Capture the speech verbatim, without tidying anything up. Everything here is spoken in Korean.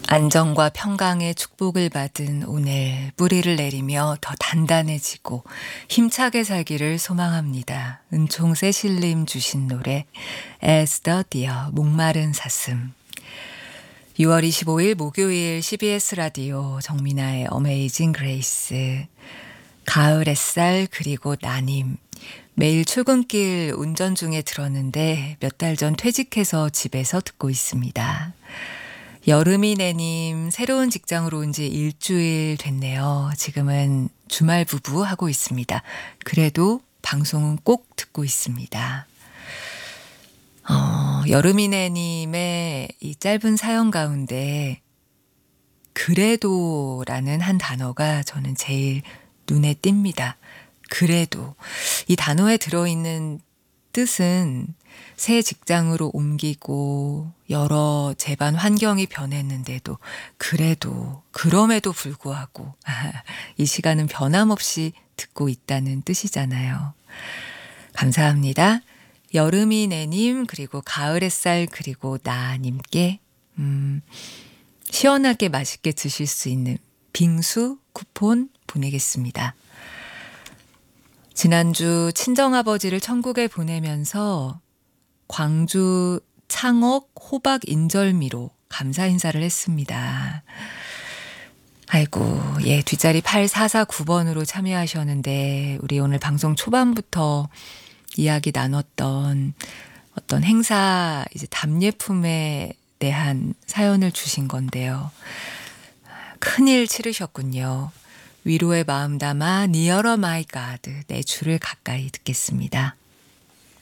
안정과 평강의 축복을 받은 오늘 뿌리를 내리며 더 단단해지고 힘차게 살기를 소망합니다. 은총 세실님 주신 노래 As the Deer 목마른 사슴. 유월 이십오일 목요일 씨비에스 라디오 정민아의 어메이징 그레이스. 가을 햇살 그리고 나님. 매일 출근길 운전 중에 들었는데 몇 달 전 퇴직해서 집에서 듣고 있습니다. 여름이네님 새로운 직장으로 온 지 일주일 됐네요. 지금은 주말 부부 하고 있습니다. 그래도 방송은 꼭 듣고 있습니다. 어, 여름이네님의 이 짧은 사연 가운데 그래도라는 한 단어가 저는 제일 눈에 띕니다. 그래도. 이 단어에 들어있는 뜻은 새 직장으로 옮기고 여러 재반 환경이 변했는데도 그래도 그럼에도 불구하고 이 시간은 변함없이 듣고 있다는 뜻이잖아요. 감사합니다. 여름이네님 그리고 가을햇살 그리고 나님께 음, 시원하게 맛있게 드실 수 있는 빙수 쿠폰 보내겠습니다. 지난주 친정아버지를 천국에 보내면서 광주 창업 호박 인절미로 감사 인사를 했습니다. 아이고, 예, 뒷자리 팔사사구 번으로 참여하셨는데 우리 오늘 방송 초반부터 이야기 나눴던 어떤 행사 이제 답례품에 대한 사연을 주신 건데요. 큰일 치르셨군요. 위로의 마음 담아 Nearer My God 내 주를 가까이 듣겠습니다.